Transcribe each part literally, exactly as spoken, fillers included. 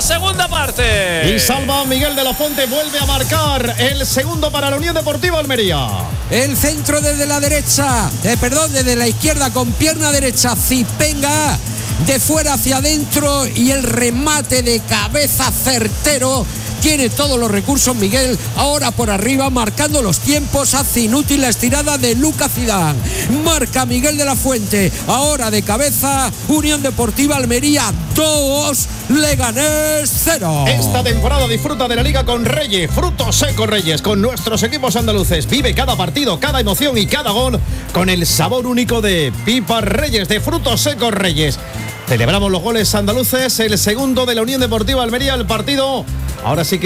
segunda parte. Y Salva, Miguel de la Fuente vuelve a marcar el segundo para la Unión Deportiva Almería. El centro desde la derecha, eh, perdón, desde la izquierda con pierna derecha, Zipenga, de fuera hacia adentro y el remate de cabeza certero. Tiene todos los recursos Miguel, ahora por arriba marcando los tiempos, hace inútil la estirada de Lucas Zidane. Marca Miguel de la Fuente, ahora de cabeza, Unión Deportiva Almería dos, Leganés cero. Esta temporada disfruta de la Liga con Reyes, frutos secos Reyes, con nuestros equipos andaluces. Vive cada partido, cada emoción y cada gol con el sabor único de Pipas Reyes, de frutos secos Reyes. Celebramos los goles andaluces, el segundo de la Unión Deportiva Almería, el partido ahora sí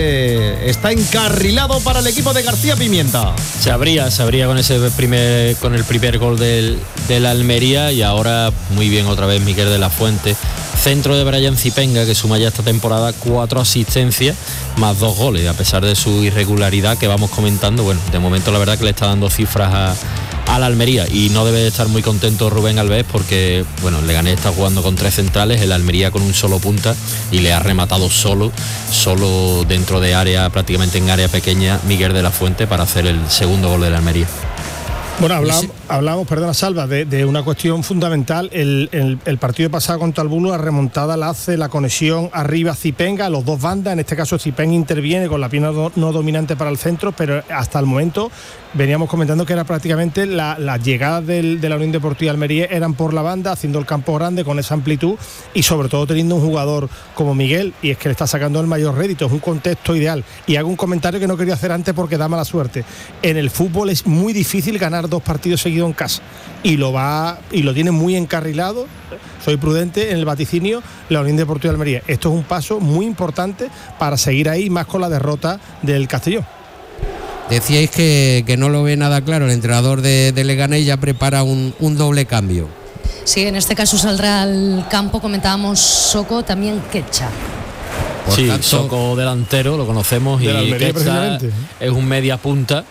que está encarrilado para el equipo de García Pimienta. Se abría, se abría con ese primer, con el primer gol del, del Almería, y ahora muy bien otra vez Miguel de la Fuente. Centro de Brian Zipenga, que suma ya esta temporada cuatro asistencias más dos goles, a pesar de su irregularidad que vamos comentando. Bueno, de momento la verdad que le está dando cifras a a la Almería, y no debe de estar muy contento Rubén Alves, porque bueno, el Leganés está jugando con tres centrales, el Almería con un solo punta, y le ha rematado solo solo dentro de área, prácticamente en área pequeña, Miguel de la Fuente para hacer el segundo gol de la Almería. Bueno, hablamos, hablamos perdona Salva, de, de una cuestión fundamental. El, el, el partido pasado contra el Bulo, la remontada la hace la conexión arriba Zipenga, los dos bandas, en este caso Zipenga interviene con la pierna do, no dominante para el centro, pero hasta el momento veníamos comentando que era prácticamente las la llegadas del, de la Unión Deportiva Almería eran por la banda, haciendo el campo grande con esa amplitud y sobre todo teniendo un jugador como Miguel, y es que le está sacando el mayor rédito, es un contexto ideal. Y hago un comentario que no quería hacer antes porque da mala suerte. En el fútbol es muy difícil ganar dos partidos seguidos en casa, y lo va y lo tiene muy encarrilado. Soy prudente en el vaticinio, la Unión Deportiva Almería. Esto es un paso muy importante para seguir ahí, más con la derrota del Castellón. Decíais que, que no lo ve nada claro el entrenador de, de Leganés, ya prepara un, un doble cambio. Sí, en este caso saldrá al campo, comentábamos Soko, también Quecha. Por sí, tanto, Soko delantero, lo conocemos, y Quecha es un media punta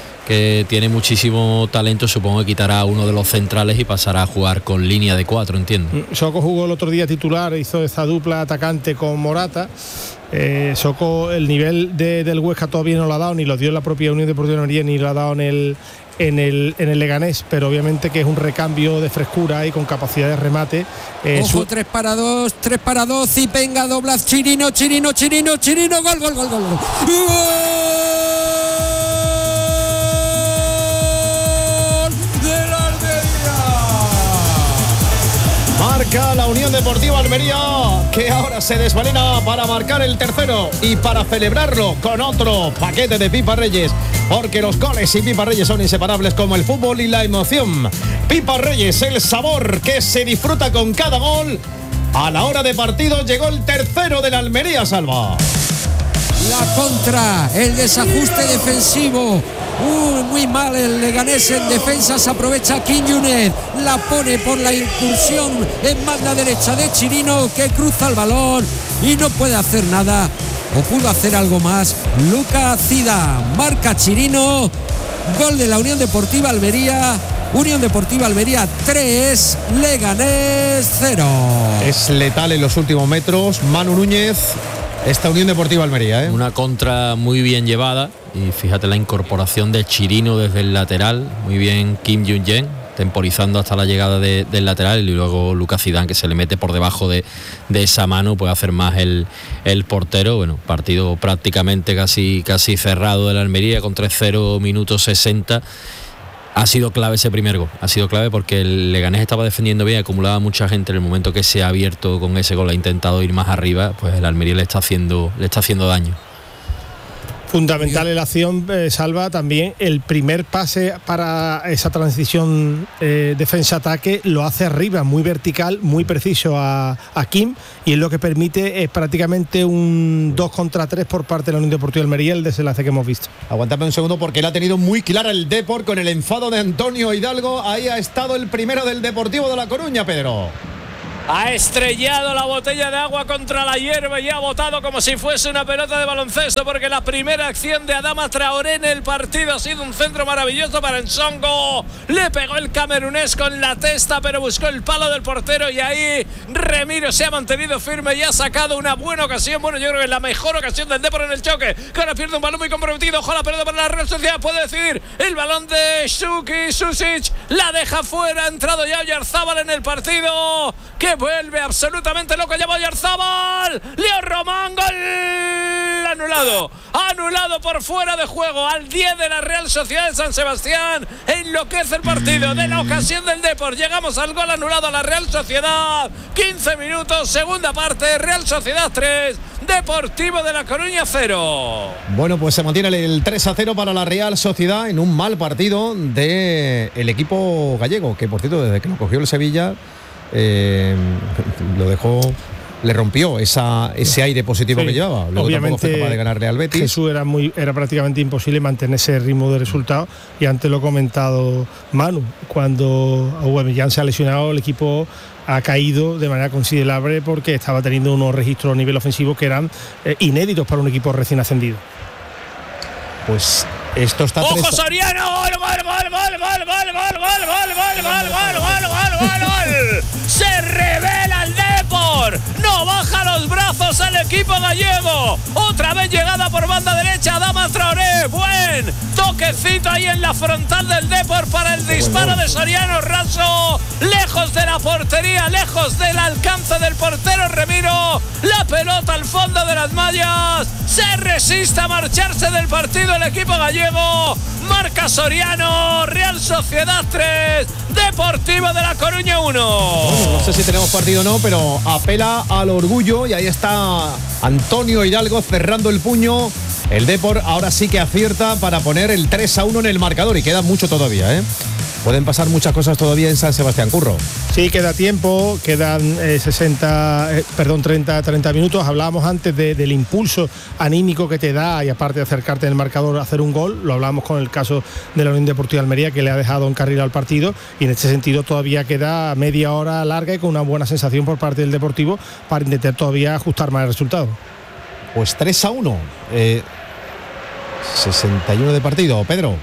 que tiene muchísimo talento. Supongo que quitará a uno de los centrales y pasará a jugar con línea de cuatro, entiendo. Soko jugó el otro día titular, hizo esa dupla atacante con Morata. Eh, Soko, el nivel de, del Huesca todavía no lo ha dado, ni lo dio en la propia Unión Deportiva Almería, ni lo ha dado en el, en el, en el Leganés, pero obviamente que es un recambio de frescura y con capacidad de remate. Eh, Ojo, su... tres para dos, tres para dos, Zipenga, dobla, Chirino, Chirino, Chirino, Chirino, gol, gol, gol, gol. ¡Gol! Marca la Unión Deportiva Almería, que ahora se desvalena para marcar el tercero y para celebrarlo con otro paquete de Pipas Reyes, porque los goles y Pipas Reyes son inseparables como el fútbol y la emoción. Pipas Reyes, el sabor que se disfruta con cada gol. A la hora de partido llegó el tercero de la Almería, Salva. La contra, el desajuste defensivo. Uh, muy mal el Leganés en defensa, se aprovecha Kim Yunet, la pone por la incursión en banda derecha de Chirino, que cruza el balón y no puede hacer nada, o pudo hacer algo más. Lucas Zidane, marca Chirino, gol de la Unión Deportiva Almería. Unión Deportiva Almería tres, Leganés cero. Es letal en los últimos metros Manu Núñez, esta Unión Deportiva Almería, ¿eh? Una contra muy bien llevada, y fíjate la incorporación de Chirino desde el lateral, muy bien Kim Jung-jen, temporizando hasta la llegada de, del lateral, y luego Lucas Zidane, que se le mete por debajo de, de esa mano, puede hacer más el, el portero. Bueno, partido prácticamente casi, casi cerrado de la Almería, con tres cero minutos sesenta. Ha sido clave ese primer gol, ha sido clave porque el Leganés estaba defendiendo bien, acumulaba mucha gente. En el momento que se ha abierto con ese gol, ha intentado ir más arriba, pues el Almería le está haciendo, le está haciendo daño. Fundamental en la acción, eh, Salva, también el primer pase para esa transición eh, defensa-ataque lo hace arriba, muy vertical, muy preciso a, a Kim, y es lo que permite es prácticamente un dos contra tres por parte de la Unión Deportiva Almería, el desenlace que hemos visto. Aguántame un segundo, porque él ha tenido muy clara el Depor con el enfado de Antonio Hidalgo. Ahí ha estado el primero del Deportivo de La Coruña, Pedro. Ha estrellado la botella de agua contra la hierba y ha botado como si fuese una pelota de baloncesto, porque la primera acción de Adama Traoré en el partido ha sido un centro maravilloso para Nsongo. Le pegó el camerunés con la testa, pero buscó el palo del portero y ahí Remiro se ha mantenido firme y ha sacado una buena ocasión. Bueno, yo creo que es la mejor ocasión del Depor en el choque, que ahora pierde un balón muy comprometido. Ojo, la pelota para la Real Sociedad, puede decidir el balón de Shuki Susic, la deja fuera. Ha entrado ya Oyarzábal en el partido, que vuelve absolutamente loco. Llama Oyarzábal, Leo Román, gol anulado, anulado por fuera de juego al diez de la Real Sociedad de San Sebastián. Enloquece el partido de la ocasión del Depor. Llegamos al gol anulado a la Real Sociedad. quince minutos, segunda parte, Real Sociedad tres, Deportivo de La Coruña cero. Bueno, pues se mantiene el tres a cero para la Real Sociedad en un mal partido del equipo gallego, que por cierto, desde que lo cogió el Sevilla, eh, lo dejó, le rompió esa, ese aire positivo sí, que llevaba. Luego obviamente fue capaz de ganarle al Betis. Jesús era muy, era prácticamente imposible mantener ese ritmo de resultados, y antes lo ha comentado Manu, cuando Aubameyang se ha lesionado, el equipo ha caído de manera considerable porque estaba teniendo unos registros a nivel ofensivo que eran eh, inéditos para un equipo recién ascendido. Pues esto está ¡ojo, tres... Soriano! ¡Gol, gol, gol, gol, gol, gol, gol, gol, gol, gol, gol, gol, gol, gol, gol, gol! ¡Se revela el Depor! ¡No baja los brazos el equipo gallego! Otra vez llegada por banda derecha, Adama Traoré. Buen toquecito ahí en la frontal del Depor para el disparo de Soriano, raso, lejos de la portería, lejos del alcance del portero Remiro. La pelota al fondo de las mallas. Se resiste a marcharse del partido el equipo gallego. Marca Soriano. Real Sociedad tres, Deportivo de La Coruña uno. Bueno, no sé si tenemos partido o no, pero apela al orgullo y ahí está Antonio Hidalgo cerrando el puño. El Depor ahora sí que acierta para poner el tres a uno en el marcador, y queda mucho todavía, ¿eh? Pueden pasar muchas cosas todavía en San Sebastián, Curro. Sí, queda tiempo, quedan eh, sesenta, eh, perdón, treinta, treinta minutos. Hablábamos antes de, del impulso anímico que te da, y aparte de acercarte en el marcador a hacer un gol, lo hablábamos con el caso de la Unión Deportiva Almería, que le ha dejado encarrilado el partido, y en este sentido todavía queda media hora larga y con una buena sensación por parte del Deportivo para intentar todavía ajustar más el resultado. Pues tres a uno, eh, sesenta y uno de partido, Pedro.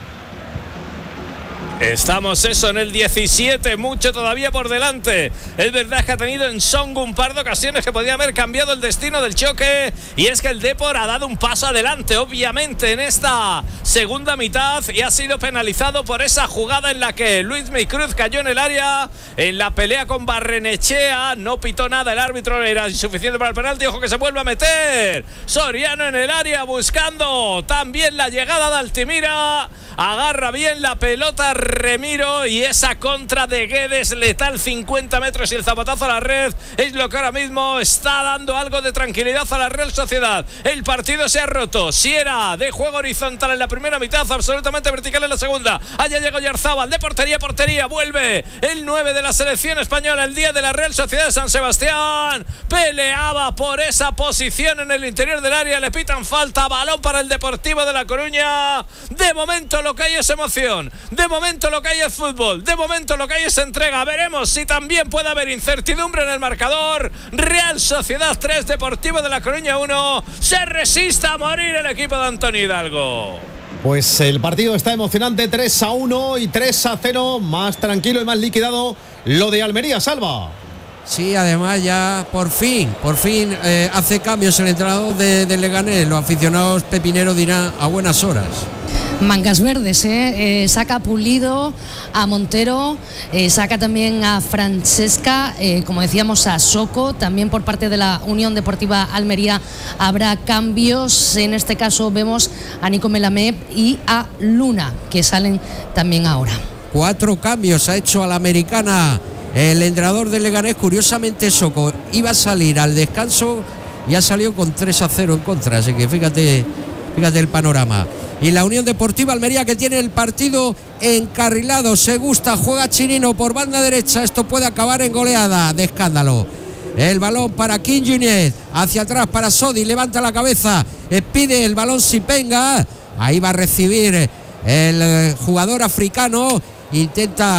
Estamos eso en el diecisiete, mucho todavía por delante. Es verdad que ha tenido Nsongo un par de ocasiones que podía haber cambiado el destino del choque, y es que el Depor ha dado un paso adelante obviamente en esta segunda mitad, y ha sido penalizado por esa jugada en la que Luis Cruz cayó en el área en la pelea con Barrenechea. No pitó nada el árbitro, era insuficiente para el penalti. Ojo que se vuelve a meter Soriano en el área buscando también la llegada de Altimira. Agarra bien la pelota Remiro, y esa contra de Guedes letal, cincuenta metros y el zapatazo a la red, es lo que ahora mismo está dando algo de tranquilidad a la Real Sociedad. El partido se ha roto. Si era de juego horizontal en la primera mitad, absolutamente vertical en la segunda. Allá llegó Oyarzábal, de portería a portería, vuelve el nueve de la selección española, el día de la Real Sociedad de San Sebastián. Peleaba por esa posición en el interior del área, le pitan falta, balón para el Deportivo de La Coruña. De momento lo que hay es emoción, de momento lo que hay es fútbol, de momento lo que hay es entrega. Veremos si también puede haber incertidumbre en el marcador. Real Sociedad tres, Deportivo de La Coruña uno. Se resiste a morir el equipo de Antonio Hidalgo. Pues el partido está emocionante, tres a uno y tres a cero, más tranquilo y más liquidado lo de Almería, Salva. Sí, además ya por fin, por fin eh, hace cambios el entrenador de, de Leganés. Los aficionados pepineros dirán a buenas horas. Mangas verdes, ¿eh? Eh, saca a Pulido, a Montero, eh, saca también a Francesca, eh, como decíamos a Soco. También por parte de la Unión Deportiva Almería habrá cambios. En este caso vemos a Nico Melamé y a Luna, que salen también ahora. Cuatro cambios ha hecho a la americana el entrenador de Leganés. Curiosamente Soco iba a salir al descanso y ha salido con tres a cero en contra, así que fíjate, fíjate el panorama. Y la Unión Deportiva Almería, que tiene el partido encarrilado, se gusta, juega Chirino por banda derecha, esto puede acabar en goleada de escándalo. El balón para King Junior, hacia atrás para Sodi, levanta la cabeza, pide el balón Sipenga, ahí va a recibir el jugador africano, intenta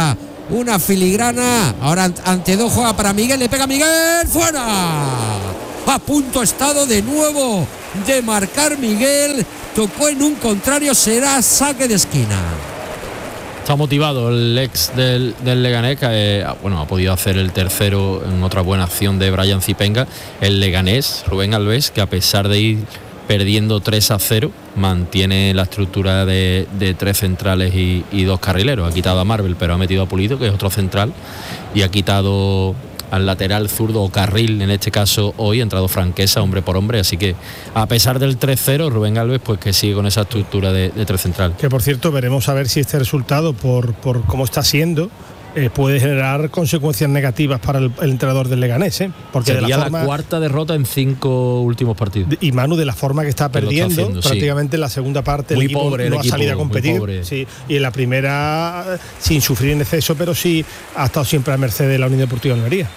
una filigrana. Ahora ante dos juega para Miguel, le pega Miguel, fuera. A punto estado de nuevo de marcar Miguel, tocó en un contrario, será saque de esquina. Está motivado el ex del, del Leganés, que eh, bueno, ha podido hacer el tercero en otra buena acción de Brian Zipenga. El Leganés, Rubén Alves, que a pesar de ir perdiendo tres a cero, mantiene la estructura de, de tres centrales y, y dos carrileros. Ha quitado a Marvel, pero ha metido a Pulido, que es otro central, y ha quitado al lateral zurdo o carril, en este caso hoy ha entrado Franquesa hombre por hombre, así que a pesar del tres cero, Rubén Alves pues que sigue con esa estructura de, de tres central. Que por cierto veremos a ver si este resultado, por, por cómo está siendo, eh, puede generar consecuencias negativas para el, el entrenador del Leganés, ¿eh? Porque sería de la, forma, la cuarta derrota en cinco últimos partidos. Y Manu, de la forma que está perdiendo, está haciendo, prácticamente sí. En la segunda parte muy el equipo pobre, no el ha equipo, salido a competir, sí, y en la primera sin sufrir en exceso, pero sí ha estado siempre a merced de la Unión Deportiva Almería.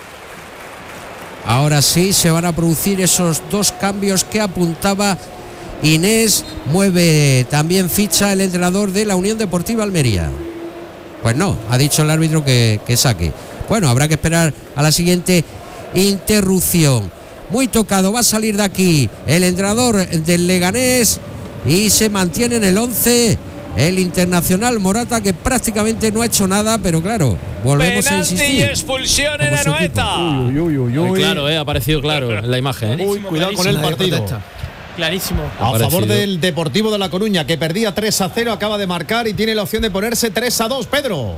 Ahora sí se van a producir esos dos cambios que apuntaba Inés. Mueve también ficha el entrenador de la Unión Deportiva Almería. Pues no, ha dicho el árbitro que, que saque. Bueno, habrá que esperar a la siguiente interrupción. Muy tocado, va a salir de aquí el entrenador del Leganés y se mantiene en el once el internacional Morata, que prácticamente no ha hecho nada, pero claro, volvemos penalti a insistir. Y expulsión en Anoeta. Uy, uy, uy, uy. Claro, eh, ha aparecido claro en la imagen. ¿eh? Uy, cuidado con el partido. Clarísimo. A favor del Deportivo de La Coruña, que perdía tres a cero, acaba de marcar y tiene la opción de ponerse tres a dos, Pedro.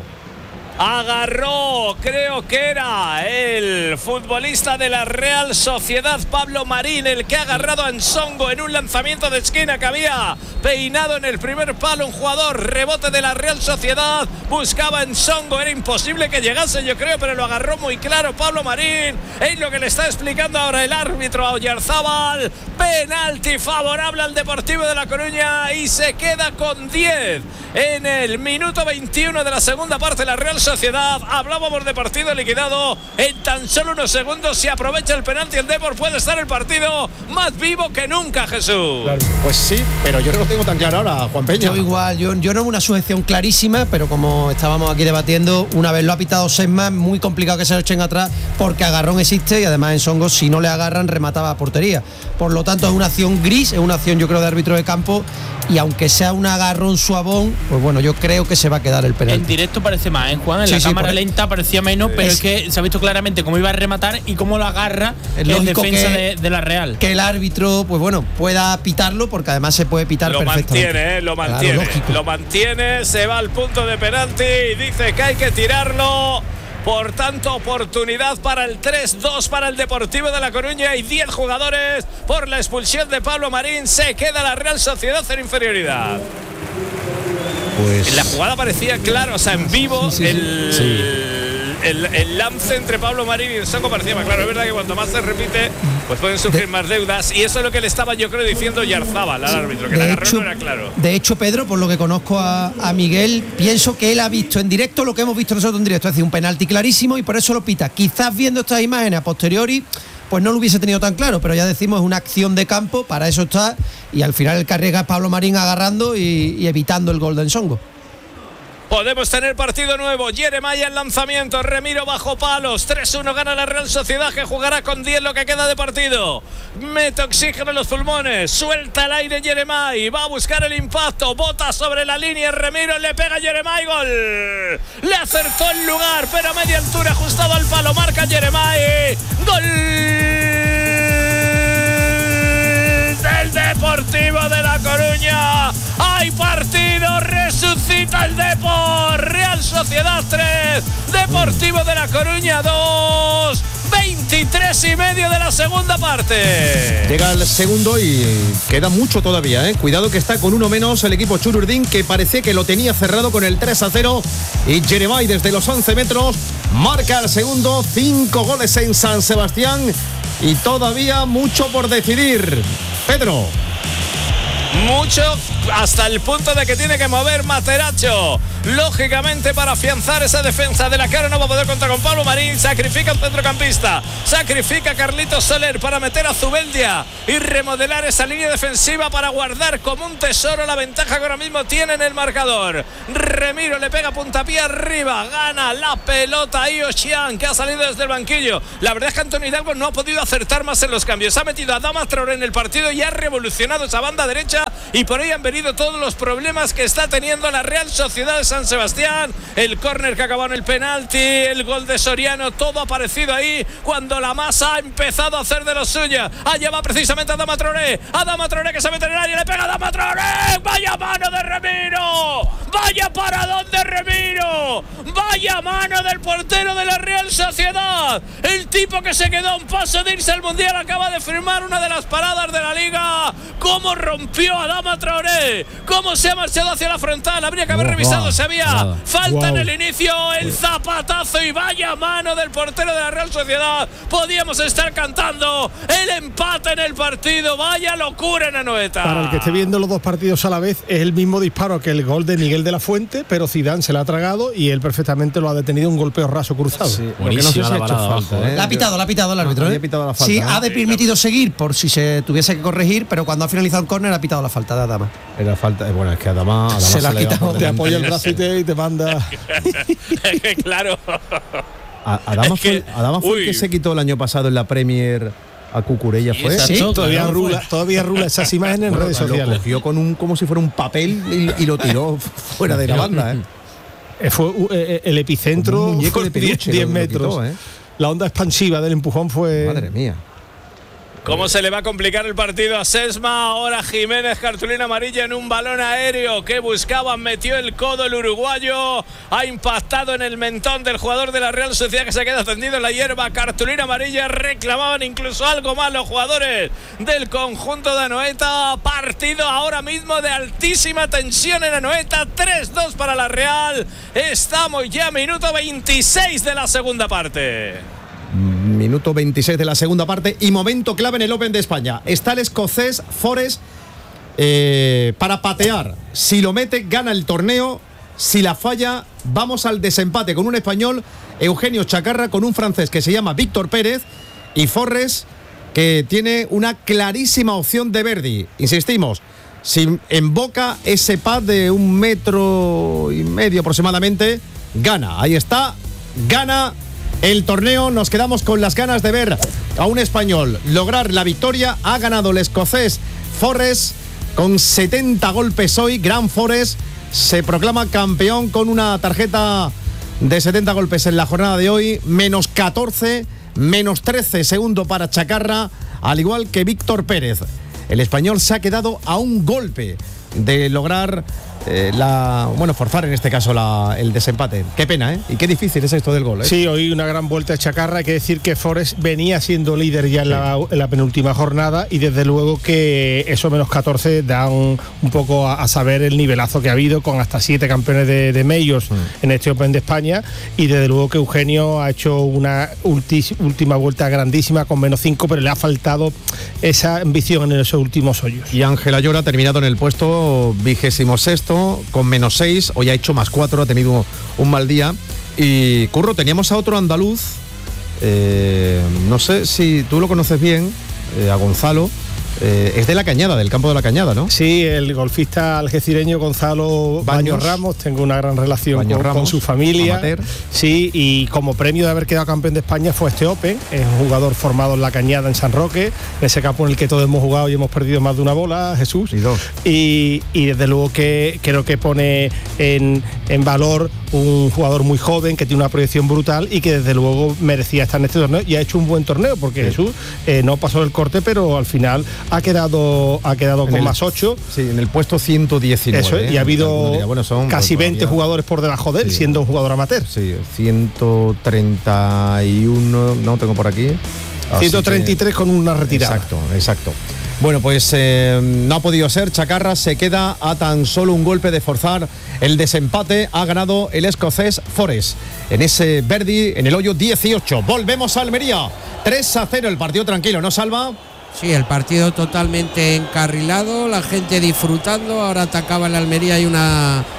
Agarró, creo que era el futbolista de la Real Sociedad, Pablo Marín, el que ha agarrado a Nsongo en un lanzamiento de esquina que había peinado en el primer palo un jugador. Rebote de la Real Sociedad, buscaba a Nsongo, era imposible que llegase, yo creo, pero lo agarró muy claro Pablo Marín. Es lo que le está explicando ahora el árbitro a Oyarzábal. Penalti favorable al Deportivo de La Coruña y se queda con diez en el minuto veintiuno de la segunda parte. La Real Sociedad, hablábamos de partido liquidado, en tan solo unos segundos se aprovecha el penalti, el Depor puede estar el partido más vivo que nunca, Jesús. Claro. Pues sí, pero yo no lo tengo tan claro ahora, Juan Peña. Yo igual, yo, yo no es una sujeción clarísima, pero como estábamos aquí debatiendo, una vez lo ha pitado Sesma, muy complicado que se lo echen atrás, porque agarrón existe y además en Songo, si no le agarran, remataba a portería. Por lo tanto, es una acción gris, es una acción, yo creo, de árbitro de campo, y aunque sea un agarrón suavón, pues bueno, yo creo que se va a quedar el penalti. En directo parece más, ¿eh, Juan? En sí, la sí, cámara lenta parecía menos, pero es, es que se ha visto claramente cómo iba a rematar y cómo lo agarra en defensa que, de, de la Real. Que el árbitro, pues bueno, pueda pitarlo, porque además se puede pitar lo perfectamente. Mantiene, ¿eh? Lo mantiene, claro, lo mantiene, se va al punto de penalti y dice que hay que tirarlo. Por tanto, oportunidad para el tres dos para el Deportivo de La Coruña y diez jugadores por la expulsión de Pablo Marín. Se queda la Real Sociedad en inferioridad. Pues en la jugada parecía claro, o sea, en vivo, sí, sí, el, sí. El, el lance entre Pablo Marín y el Songo parecía más claro. Es verdad que cuanto más se repite, pues pueden sufrir más deudas. Y eso es lo que le estaba, yo creo, diciendo Oyarzábal al árbitro, que el agarrón no era claro. De hecho, Pedro, por lo que conozco a, a Miguel, pienso que él ha visto en directo lo que hemos visto nosotros en directo, es decir, un penalti clarísimo, y por eso lo pita. Quizás viendo estas imágenes a posteriori, pues no lo hubiese tenido tan claro, pero ya decimos, es una acción de campo, para eso está, y al final el que arriesga es Pablo Marín agarrando y, y evitando el gol de Nsongo. Podemos tener partido nuevo. Jeremaya en lanzamiento, Remiro bajo palos. tres uno gana la Real Sociedad, que jugará con diez lo que queda de partido. Mete oxígeno en los pulmones, suelta el aire Jeremai, va a buscar el impacto, bota sobre la línea Remiro, le pega Jeremai, gol. Le acertó el lugar, pero a media altura, ajustado al palo, marca Jeremai. Gol del Deportivo de La Coruña. Hay partido, resucita el Depor. Real Sociedad tres, Deportivo de La Coruña dos. veintitrés y medio de la segunda parte. Llega el segundo y queda mucho todavía, ¿eh? Cuidado que está con uno menos el equipo Chururdín, que parece que lo tenía cerrado con el tres a cero. Y Jeremai desde los once metros marca el segundo. Cinco goles en San Sebastián y todavía mucho por decidir. Pedro. Mucho, hasta el punto de que tiene que mover Materazzo. lógicamente para afianzar esa defensa de la cara. No va a poder contar con Pablo Marín, sacrifica un centrocampista, sacrifica a Carlitos Soler para meter a Zubeldia y remodelar esa línea defensiva para guardar como un tesoro la ventaja que ahora mismo tiene en el marcador. Remiro le pega puntapié arriba, gana la pelota Io Xian, que ha salido desde el banquillo. La verdad es que Antonio Hidalgo no ha podido acertar más en los cambios, ha metido a Adama Traoré en el partido y ha revolucionado esa banda derecha, y por ahí han venido todos los problemas que está teniendo la Real Sociedad de San Sebastián. El córner que acabó en el penalti, el gol de Soriano, todo ha aparecido ahí cuando la masa ha empezado a hacer de lo suya. Allá va precisamente Adama Traoré, Adama Traoré que se mete en el área, le pega a Adama Traoré, vaya mano de Remiro, vaya paradón de Remiro, vaya mano del portero de la Real Sociedad. El tipo que se quedó a un paso de irse al Mundial acaba de firmar una de las paradas de la Liga. Cómo rompió a Adama Traoré, cómo se ha marchado hacia la frontal. Habría que haber wow, revisado wow, si había nada. falta wow. en el inicio, el zapatazo y vaya mano del portero de la Real Sociedad. Podíamos estar cantando el empate en el partido. Vaya locura en Anoeta. Para el que esté viendo los dos partidos a la vez, es el mismo disparo que el gol de Miguel de la Fuente, pero Zidane se la ha tragado y él perfectamente lo ha detenido, un golpeo raso cruzado. Sí, lo que no sé si ha hecho falta, ¿eh? La ha pitado, la ha pitado el árbitro, ah, ¿eh? pitado la falta, sí, ¿eh? ha de permitido seguir por si se tuviese que corregir, pero cuando ha finalizado el córner ha pitado la falta de Adama. Era falta, bueno, es que Adama, Adama se la ha quitado. Te apoya el brazo y te, y te manda. Claro. A, Adama es fue, que, Adama fue el que se quitó el año pasado en la Premier a Cucurella, ¿fue? Sí, sí, todavía rula, todavía rula esas imágenes en bueno, redes sociales. Lo cogió con un, como si fuera un papel y, y lo tiró fuera de la banda, ¿eh? Fue uh, el epicentro, un muñeco de peluche, diez metros. Quitó, ¿eh? La onda expansiva del empujón fue. Madre mía. ¿Cómo se le va a complicar el partido a Sesma? Ahora Jiménez, cartulina amarilla en un balón aéreo que buscaba, metió el codo el uruguayo, ha impactado en el mentón del jugador de la Real Sociedad que se queda tendido en la hierba, cartulina amarilla, reclamaban incluso algo más los jugadores del conjunto de Anoeta. Partido ahora mismo de altísima tensión en Anoeta, tres dos para la Real. Estamos ya minuto veintiséis de la segunda parte. Minuto veintiséis de la segunda parte y momento clave en el Open de España. Está el escocés Forrest eh, para patear. Si lo mete, gana el torneo. Si la falla, vamos al desempate con un español, Eugenio Chacarra, con un francés que se llama Víctor Pérez, y Forrest, que tiene una clarísima opción de birdie. Insistimos, si emboca ese pad de un metro y medio aproximadamente, gana. Ahí está, gana el torneo. Nos quedamos con las ganas de ver a un español lograr la victoria. Ha ganado el escocés Forrest con setenta golpes hoy. Gran Forrest se proclama campeón con una tarjeta de setenta golpes en la jornada de hoy. Menos catorce, menos trece segundo para Chacarra, al igual que Víctor Pérez. El español se ha quedado a un golpe de lograr eh, la bueno forzar en este caso la, el desempate. Qué pena, ¿eh? Y qué difícil es esto del gol, ¿eh? Sí, hoy una gran vuelta de Chacarra. Hay que decir que Forrest venía siendo líder ya en la, en la penúltima jornada, y desde luego que eso menos catorce da un, un poco a, a saber el nivelazo que ha habido, con hasta siete campeones de, de Majors mm. en este Open de España, y desde luego que Eugenio ha hecho una ulti, última vuelta grandísima con menos cinco, pero le ha faltado esa ambición en esos últimos hoyos. Y Ángel Ayora ha terminado en el puesto vigésimo sexto con menos seis, hoy ha hecho más cuatro, ha tenido un mal día. Y Curro, teníamos a otro andaluz, eh, no sé si tú lo conoces bien, eh, a Gonzalo. Eh, es de La Cañada, del campo de La Cañada, ¿no? Sí, el golfista algecireño Gonzalo Baños, Baños Ramos. Tengo una gran relación con, Ramos, con su familia. Amateur. Sí, y como premio de haber quedado campeón de España fue este Open. Es un jugador formado en La Cañada, en San Roque, en ese campo en el que todos hemos jugado y hemos perdido más de una bola, Jesús. Y dos. Y, y desde luego que creo que pone en, en valor un jugador muy joven que tiene una proyección brutal y que desde luego merecía estar en este torneo, y ha hecho un buen torneo porque sí. Jesús eh, no pasó el corte, pero al final ha quedado ha quedado en con el, más ocho. Sí, en el puesto ciento diecinueve. Eso es, y ha habido bueno, son, casi pues, veinte jugadores por debajo de él, sí, siendo un jugador amateur. Sí, ciento treinta y uno, no tengo por aquí. ciento treinta y tres que, con una retirada. Exacto, exacto. Bueno, pues eh, no ha podido ser. Chacarra se queda a tan solo un golpe de forzar el desempate. Ha ganado el escocés Forrest en ese birdie en el hoyo dieciocho. Volvemos a Almería. tres a cero el partido, tranquilo, ¿no, Salva? Sí, el partido totalmente encarrilado, la gente disfrutando. Ahora atacaba en la Almería y una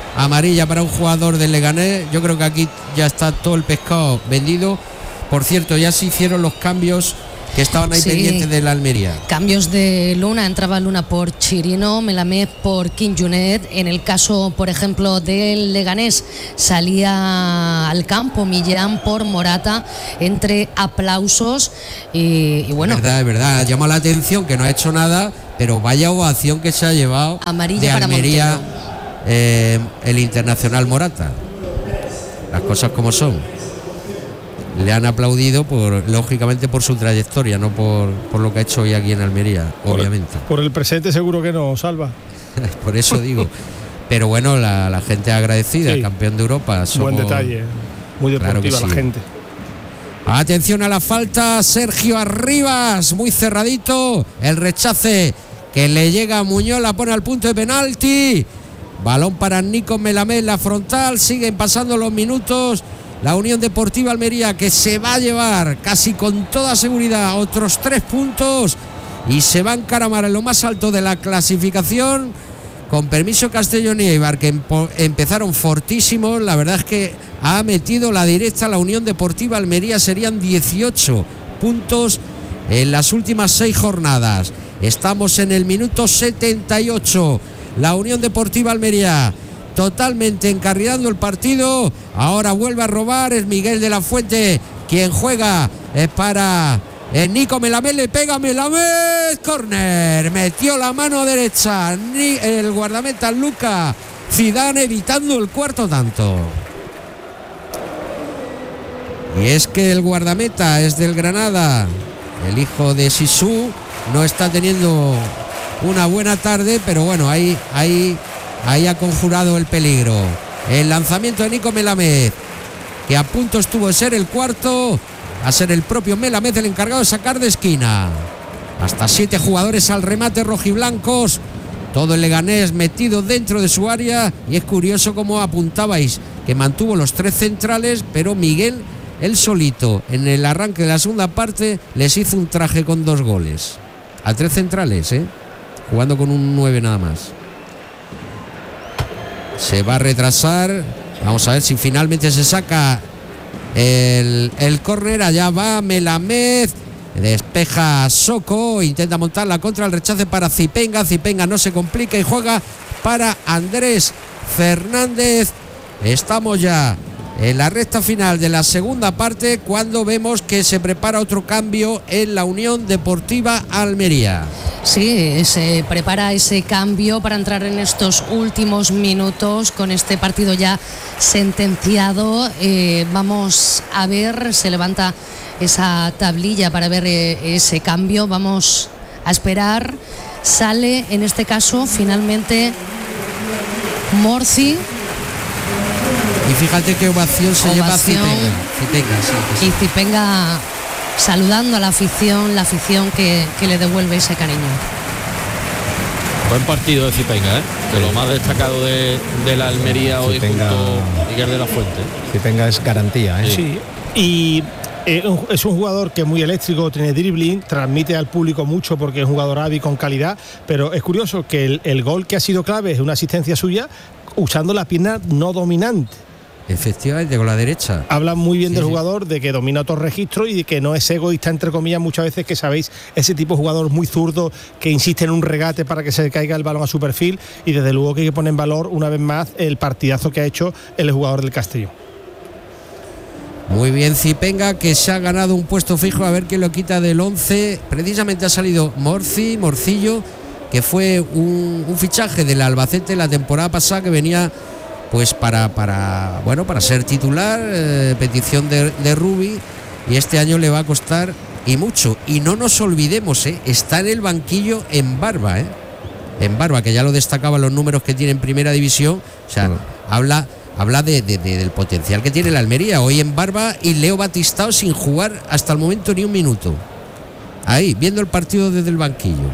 amarilla para un jugador del Leganés. Yo creo que aquí ya está todo el pescado vendido. Por cierto, ya se hicieron los cambios que estaban ahí sí, pendientes de la Almería. Cambios de Luna, entraba Luna por Chirino, Melamed por King-Junet. En el caso, por ejemplo, del Leganés, salía al campo Millán por Morata, entre aplausos y, y bueno. Es verdad, es verdad, llama la atención que no ha hecho nada, pero vaya ovación que se ha llevado amarilla de para Almería eh, el internacional Morata. Las cosas como son. Le han aplaudido por, lógicamente, por su trayectoria, no por, por lo que ha hecho hoy aquí en Almería, por obviamente. El, por el presente seguro que no, Salva. Por eso digo. Pero bueno, la, la gente agradecida, sí. Campeón de Europa. Somos, buen detalle, muy deportiva claro la sí. gente. Atención a la falta, Sergio Arribas, muy cerradito. El rechace que le llega a Muñoz, la pone al punto de penalti. Balón para Nico Melamed, la frontal, siguen pasando los minutos. La Unión Deportiva Almería, que se va a llevar casi con toda seguridad otros tres puntos y se va a encaramar en lo más alto de la clasificación. Con permiso Castellón y Eibar, que empo- empezaron fortísimos. La verdad es que ha metido la directa la Unión Deportiva Almería. Serían dieciocho puntos en las últimas seis jornadas. Estamos en el minuto setenta y ocho. La Unión Deportiva Almería totalmente encarrilando el partido. Ahora vuelve a robar, es Miguel de la Fuente quien juega, es para eh, Nico Melamed, le pega Melamed, córner, metió la mano derecha Ni, el guardameta Luca Zidane, evitando el cuarto tanto. Y es que el guardameta es del Granada, el hijo de Sisu, no está teniendo una buena tarde, pero bueno, ahí, ahí Ahí ha conjurado el peligro. El lanzamiento de Nico Melamed, que a punto estuvo de ser el cuarto, a ser el propio Melamed el encargado de sacar de esquina. Hasta siete jugadores al remate rojiblancos. Todo el Leganés metido dentro de su área. Y es curioso como apuntabais, que mantuvo los tres centrales, pero Miguel, él solito, en el arranque de la segunda parte, les hizo un traje con dos goles. A tres centrales, ¿eh? Jugando con un nueve nada más. Se va a retrasar. Vamos a ver si finalmente se saca el, el córner. Allá va Melamed. Despeja Soko. Intenta montarla contra el rechace para Zipenga. Zipenga no se complica y juega para Andrés Fernández. Estamos ya en la recta final de la segunda parte, cuando vemos que se prepara otro cambio en la Unión Deportiva Almería. Sí, se prepara ese cambio para entrar en estos últimos minutos con este partido ya sentenciado. Eh, vamos a ver, se levanta esa tablilla para ver eh, ese cambio. Vamos a esperar. Sale en este caso finalmente Morci. Y fíjate qué ovación se ovación, lleva Zipenga. Zipenga, sí, sí. Y Zipenga saludando a la afición, la afición que, que le devuelve ese cariño. Buen partido de Zipenga, ¿eh? De lo más destacado de, de la Almería hoy Zipenga, junto a Miguel de la Fuente. Zipenga es garantía, ¿eh? Sí. sí. Y eh, es un jugador que es muy eléctrico, tiene dribbling, transmite al público mucho porque es un jugador hábil con calidad, pero es curioso que el, el gol que ha sido clave es una asistencia suya usando la pierna no dominante. Efectivamente, con la derecha. Habla muy bien sí, del sí. jugador, de que domina otro registro y de que no es egoísta, entre comillas, muchas veces, que sabéis, ese tipo de jugador muy zurdo que insiste en un regate para que se caiga el balón a su perfil, y desde luego que hay que poner en valor una vez más el partidazo que ha hecho el jugador del Castellón. Muy bien Zipenga, que se ha ganado un puesto fijo, a ver quién lo quita del once. Precisamente ha salido Morci, Morcillo, que fue un, un fichaje del Albacete la temporada pasada, que venía pues para, para bueno para ser titular, eh, petición de, de Rubi, y este año le va a costar y mucho. Y no nos olvidemos, eh, está en el banquillo en Barba, eh, en Barba, que ya lo destacaba los números que tiene en primera división. O sea, bueno. habla, habla de, de, de, del potencial que tiene la Almería hoy en Barba, y Leo Batistao sin jugar hasta el momento ni un minuto. Ahí, viendo el partido desde el banquillo.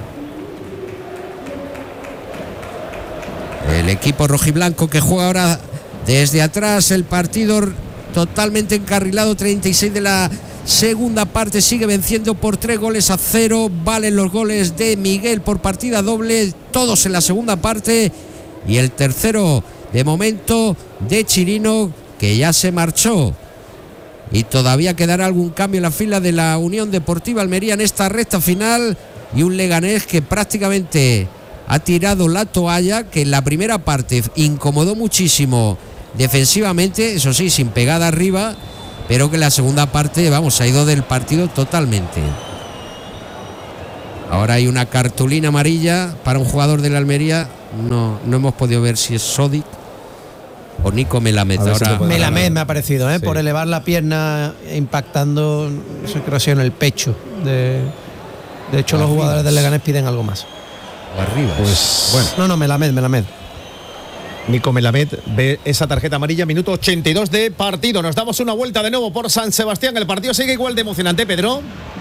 El equipo rojiblanco que juega ahora desde atrás, el partido totalmente encarrilado, treinta y seis de la segunda parte, sigue venciendo por tres goles a cero. Valen los goles de Miguel por partida doble, todos en la segunda parte, y el tercero de momento de Chirino, que ya se marchó. Y todavía quedará algún cambio en la fila de la Unión Deportiva Almería en esta recta final. Y un Leganés que prácticamente ha tirado la toalla, que en la primera parte incomodó muchísimo defensivamente, eso sí, sin pegada arriba, pero que en la segunda parte, vamos, ha ido del partido totalmente. Ahora hay una cartulina amarilla para un jugador de la Almería. No, no hemos podido ver si es Sodic o Nico Melamed. Ahora si Melamed me ha parecido, ¿eh? Sí. Por elevar la pierna impactando, no sé, creo que ha sido en el pecho. De, de hecho, los jugadores del Leganés piden algo más. O arriba. Pues bueno. No, no, Melamed, Melamed. Nico Melamed ve esa tarjeta amarilla, minuto ochenta y dos de partido. Nos damos una vuelta de nuevo por San Sebastián. El partido sigue igual de emocionante, Pedro.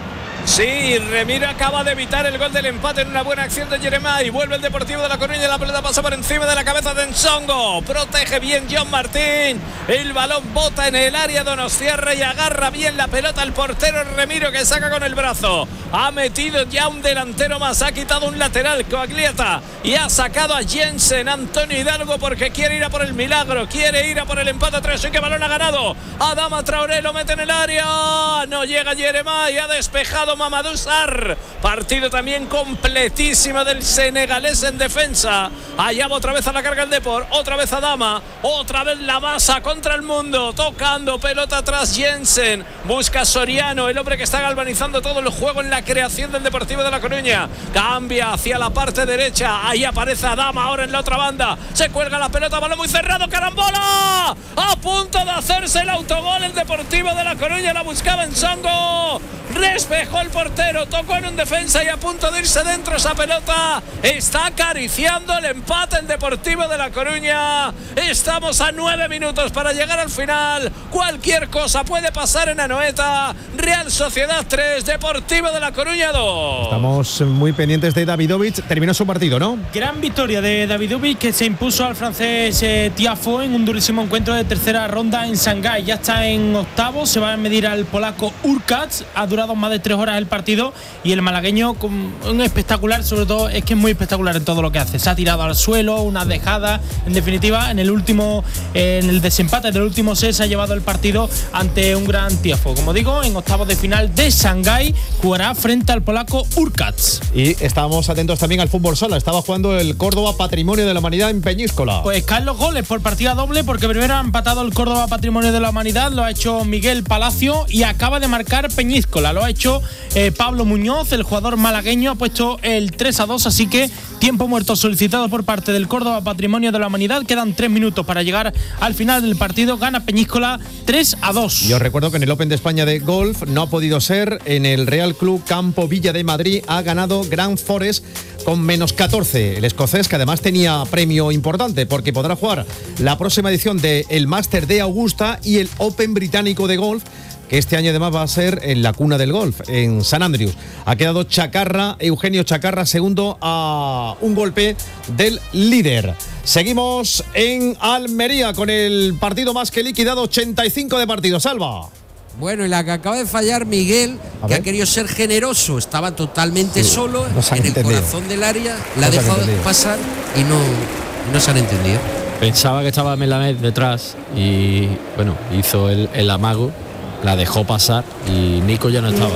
Sí, Remiro acaba de evitar el gol del empate en una buena acción de Jeremai. Vuelve el Deportivo de La Coruña, la pelota pasa por encima de la cabeza de Nsongo. Protege bien John Martín. El balón bota en el área donostiarra y agarra bien la pelota el portero Remiro, que saca con el brazo. Ha metido ya un delantero más, ha quitado un lateral, Coagliata, y ha sacado a Jensen, Antonio Hidalgo, porque quiere ir a por el milagro, quiere ir a por el empate tres. Y que balón ha ganado. Adama Traoré lo mete en el área. No llega Jeremai, ha despejado Mamadou Sarr. Partido también completísimo del senegalés en defensa. Allá va otra vez a la carga el Depor, otra vez Adama, otra vez la masa contra el mundo, tocando pelota atrás Jensen, busca Soriano, el hombre que está galvanizando todo el juego en la creación del Deportivo de La Coruña. Cambia hacia la parte derecha, ahí aparece Adama ahora en la otra banda, se cuelga la pelota, balón muy cerrado, carambola, a punto de hacerse el autogol el Deportivo de La Coruña, la buscaba en Songo, despejó el portero, tocó en un defensa y a punto de irse dentro esa pelota, está acariciando el empate el Deportivo de La Coruña. Estamos a nueve minutos para llegar al final, cualquier cosa puede pasar en Anoeta. Real Sociedad tres, Deportivo de La Coruña dos. Estamos muy pendientes de Davidovic, terminó su partido, ¿no? Gran victoria de Davidovic, que se impuso al francés eh, Tiafo en un durísimo encuentro de tercera ronda en Shanghái. Ya está en octavos, se va a medir al polaco Urkacz, ha durado más de tres horas el partido y el malagueño con un espectacular, sobre todo es que es muy espectacular en todo lo que hace, se ha tirado al suelo, una dejada, en definitiva en el último, eh, en el desempate del último set se ha llevado el partido ante un gran Tiafo. Como digo, en octavos de final de Shanghái jugará frente al polaco Urkacz. Y estábamos atentos también al fútbol sala, estaba jugando el Córdoba Patrimonio de la Humanidad en Peñíscola. Pues caen los goles por partida doble, porque primero ha empatado el Córdoba Patrimonio de la Humanidad, lo ha hecho Miguel Palacio, y acaba de marcar Peñíscola, lo ha hecho eh, Pablo Muñoz, el jugador malagueño, ha puesto el tres a dos, así que tiempo muerto solicitado por parte del Córdoba Patrimonio de la Humanidad. Quedan tres minutos para llegar al final del partido. Gana Peñíscola tres a dos. Yo recuerdo que en el Open de España de golf no ha podido ser. En el Real Club Campo Villa de Madrid ha ganado Grand Forest con menos catorce. El escocés, que además tenía premio importante porque podrá jugar la próxima edición del Máster de Augusta y el Open británico de golf, que este año además va a ser en la cuna del golf, en San Andrews. Ha quedado Chacarra, Eugenio Chacarra, segundo a un golpe del líder. Seguimos en Almería con el partido más que liquidado, ochenta y cinco de partido. Salva. Bueno, y la que acaba de fallar Miguel, A que ver. ha querido ser generoso, estaba totalmente Sí, solo no se han en el entendido. corazón del área, No la ha se han dejado entendido. pasar y no, y no se han entendido. Pensaba que estaba Melamed detrás y bueno, hizo el, el amago, la dejó pasar y Nico ya no estaba.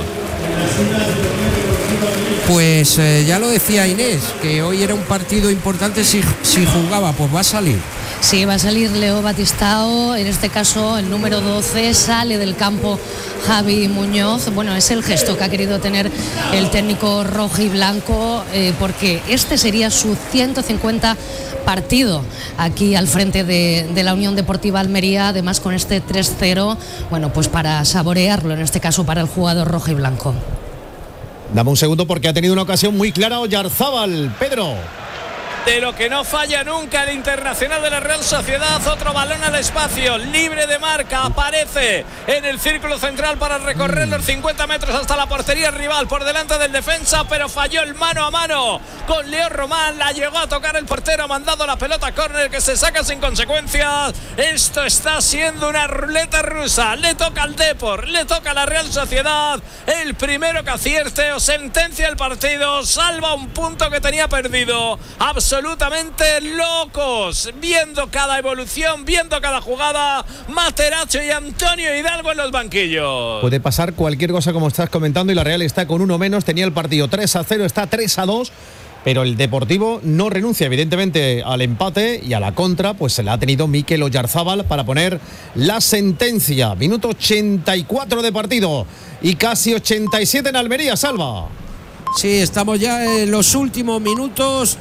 Pues eh, ya lo decía Inés, que hoy era un partido importante. Si, si jugaba, pues va a salir. Sí, va a salir Leo Batistao, en este caso el número doce, sale del campo Javi Muñoz. Bueno, es el gesto que ha querido tener el técnico rojo y blanco, eh, porque este sería su ciento cincuenta partido aquí al frente de, de la Unión Deportiva Almería, además con este tres cero, bueno, pues para saborearlo, en este caso para el jugador rojo y blanco. Dame un segundo porque ha tenido una ocasión muy clara Oyarzábal, Pedro. De lo que no falla nunca el internacional de la Real Sociedad, otro balón al espacio, libre de marca, aparece en el círculo central para recorrer los cincuenta metros hasta la portería rival por delante del defensa, pero falló el mano a mano con Leo Román, la llegó a tocar el portero, ha mandado la pelota a córner que se saca sin consecuencias. Esto está siendo una ruleta rusa, le toca al Depor, le toca a la Real Sociedad, el primero que acierte o sentencia el partido, salva un punto que tenía perdido, absolutamente absolutamente locos, viendo cada evolución, viendo cada jugada. Materazzo y Antonio Hidalgo en los banquillos. Puede pasar cualquier cosa como estás comentando y la Real está con uno menos, tenía el partido tres a cero, está tres a dos. Pero el Deportivo no renuncia evidentemente al empate y a la contra, pues se la ha tenido Mikel Oyarzábal para poner la sentencia. Minuto ochenta y cuatro de partido y casi ochenta y siete en Almería, Salva. Sí, estamos ya en los últimos minutos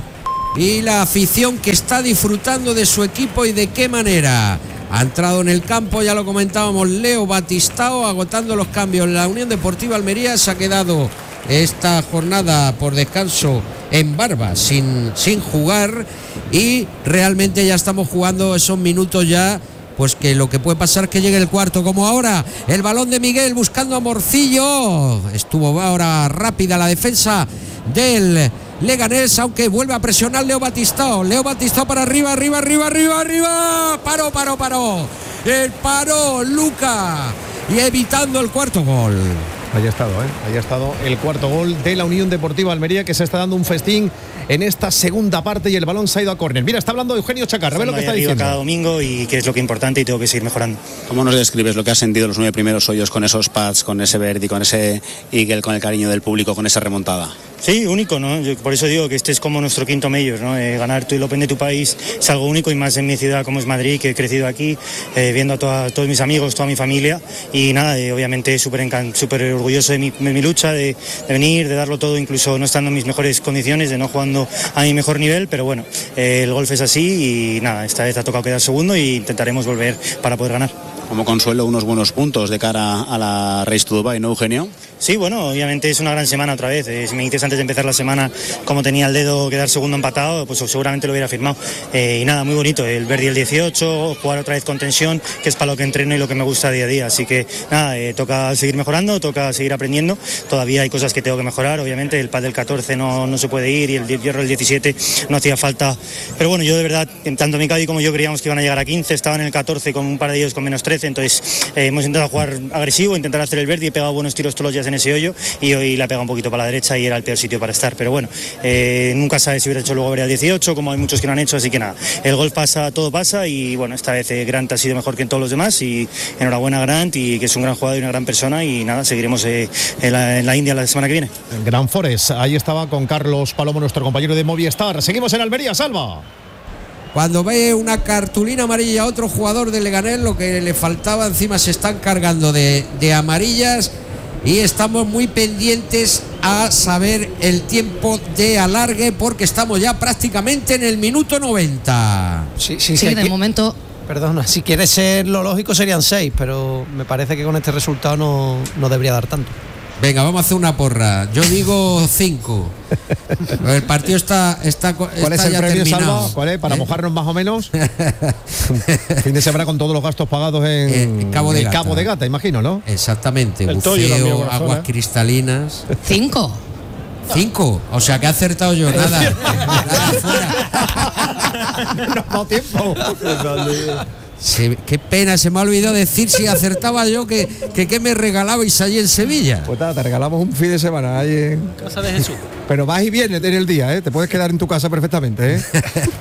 y la afición que está disfrutando de su equipo y de qué manera. Ha entrado en el campo, ya lo comentábamos, Leo Batistao, agotando los cambios. La Unión Deportiva Almería se ha quedado esta jornada por descanso en Barba, sin, sin jugar, y realmente ya estamos jugando esos minutos ya, pues que lo que puede pasar es que llegue el cuarto, como ahora, el balón de Miguel buscando a Morcillo, estuvo ahora rápida la defensa del Leganés, aunque vuelve a presionar Leo Batistao, Leo Batistao para arriba, arriba, arriba, arriba, arriba, paró, paró, paró, el paró Luca, y evitando el cuarto gol. Ahí ha estado, ¿eh? Ahí ha estado el cuarto gol de la Unión Deportiva Almería, que se está dando un festín en esta segunda parte y el balón se ha ido a córner. Mira, está hablando Eugenio Chacarra, ve lo que está diciendo. Cada domingo y que es lo que es importante y tengo que seguir mejorando. ¿Cómo nos describes lo que has sentido los nueve primeros hoyos con esos pads, con ese Verdi, con ese Eagle, con el cariño del público, con esa remontada? Sí, único, ¿no? Yo por eso digo que este es como nuestro quinto Major, ¿no? Eh, ganar tu el Open de tu país es algo único y más en mi ciudad como es Madrid, que he crecido aquí, eh, viendo a toda, todos mis amigos, toda mi familia y nada, eh, obviamente súper súper orgulloso de mi, de mi lucha, de, de venir, de darlo todo, incluso no estando en mis mejores condiciones, de no jugando a mi mejor nivel, pero bueno, eh, el golf es así y nada, esta vez ha tocado quedar segundo y intentaremos volver para poder ganar. Como consuelo, unos buenos puntos de cara a la Race to Dubai, ¿no, Eugenio? Sí, bueno, obviamente es una gran semana otra vez. Eh, si me dices antes de empezar la semana cómo tenía el dedo quedar segundo empatado, pues seguramente lo hubiera firmado. Eh, y nada, muy bonito. El Verdi el dieciocho, jugar otra vez con tensión, que es para lo que entreno y lo que me gusta día a día. Así que nada, eh, toca seguir mejorando, toca seguir aprendiendo. Todavía hay cosas que tengo que mejorar, obviamente. El pad del catorce no, no se puede ir y el hierro del diecisiete no hacía falta. Pero bueno, yo de verdad, tanto Mikadi como yo creíamos que iban a llegar a quince, estaban en el catorce con un par de ellos con menos trece. Entonces eh, hemos intentado jugar agresivo, intentar hacer el Verdi, he pegado buenos tiros todos los días en ese hoyo y hoy la pega un poquito para la derecha y era el peor sitio para estar, pero bueno, eh, nunca sabes si hubiera hecho luego Verdi al dieciocho, como hay muchos que lo han hecho, así que nada, el golf pasa, todo pasa y bueno, esta vez eh, Grant ha sido mejor que en todos los demás y enhorabuena a Grant, y que es un gran jugador y una gran persona, y nada, seguiremos eh, en, la, en la India la semana que viene. Gran Forest, ahí estaba con Carlos Palomo, nuestro compañero de Movistar. Seguimos en Almería, Salva. Cuando ve una cartulina amarilla a otro jugador de Leganés, lo que le faltaba, encima se están cargando de, de amarillas, y estamos muy pendientes a saber el tiempo de alargue, porque estamos ya prácticamente en el minuto noventa. Sí, sí, sí, sí, de aquí, momento. Perdona, si quiere ser lo lógico serían seis, pero me parece que con este resultado no, no debería dar tanto. Venga, vamos a hacer una porra. Yo digo cinco. El partido está, está, ¿Cuál está es el ya premio, terminado. Salva? ¿Cuál es? Para ¿Eh? mojarnos más o menos. Fin de semana con todos los gastos pagados en, Eh, en Cabo de en Gata. Cabo de Gata, imagino, ¿no? Exactamente. El Toyo también, Buceo, buena aguas zona. cristalinas. Cinco. Cinco. O sea que he acertado yo. Nada. Nada fuera. No ha dado tiempo. Se- qué pena, se me ha olvidado decir si acertaba yo que, que, que me regalabais allí en Sevilla. Pues nada, te regalamos un fin de semana ahí en Casa de Jesús. Pero vas y vienes en el día, ¿eh? Te puedes quedar en tu casa perfectamente, ¿eh?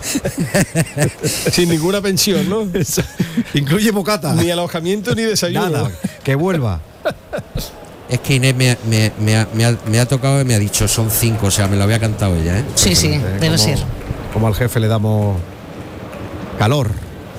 Sin ninguna pensión, ¿no? Incluye bocata. Ni alojamiento ni desayuno. Nada, que vuelva. Es que Inés me, me- me ha, me ha- me ha tocado y me ha dicho son cinco, o sea, me lo había cantado ella, ¿eh? Sí, sí, ¿Eh? debe Como- ser. Como al jefe le damos calor.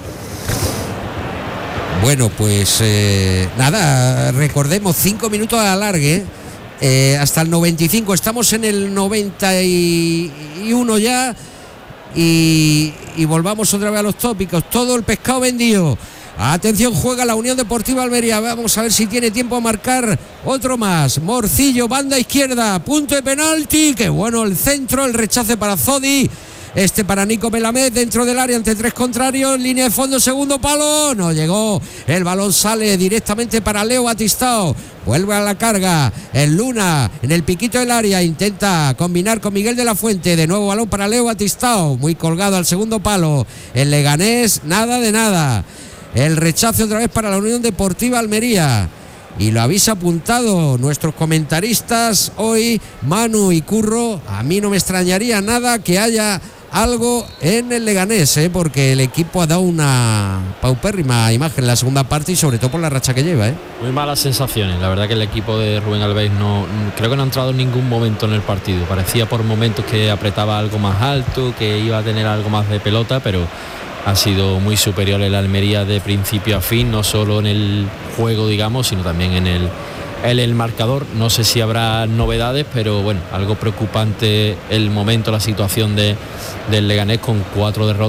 Bueno, pues eh, nada, recordemos, cinco minutos de alargue, eh, hasta el noventa y cinco, estamos en el noventa y uno ya, y, y volvamos otra vez a los tópicos, todo el pescado vendido. Atención, juega la Unión Deportiva Almería, vamos a ver si tiene tiempo a marcar otro más. Morcillo, banda izquierda, punto de penalti, qué bueno el centro, el rechace para Zodi. Este para Nico Melamed dentro del área ante tres contrarios, línea de fondo, segundo palo, no llegó, el balón sale directamente para Leo Batistao, vuelve a la carga, el Luna en el piquito del área, intenta combinar con Miguel de la Fuente, de nuevo balón para Leo Batistao, muy colgado al segundo palo, el Leganés, nada de nada, el rechace otra vez para la Unión Deportiva Almería. Y lo habéis apuntado nuestros comentaristas hoy, Manu y Curro. A mí no me extrañaría nada que haya algo en el Leganés, ¿eh? Porque el equipo ha dado una paupérrima imagen en la segunda parte y sobre todo por la racha que lleva, ¿eh? Muy malas sensaciones, la verdad que el equipo de Rubén Alves no creo que no ha entrado en ningún momento en el partido, parecía por momentos que apretaba algo más alto, que iba a tener algo más de pelota, pero ha sido muy superior el Almería de principio a fin, no solo en el juego, digamos, sino también en el el, el marcador. No sé si habrá novedades, pero bueno, algo preocupante el momento, la situación de, del Leganés con cuatro derrotas